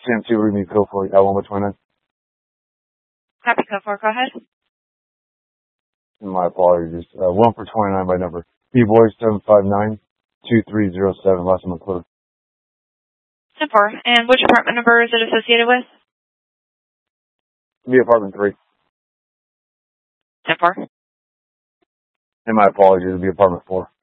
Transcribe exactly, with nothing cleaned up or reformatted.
Sam two, read me code for L one by twenty-nine. Copy code four, go ahead. My apologies. Uh, one for twenty-nine by number. B-Boy seven five nine two three zero seven, last name included. ten four. And which apartment number is it associated with? Be apartment three. ten four. And my apologies, it'll be apartment four.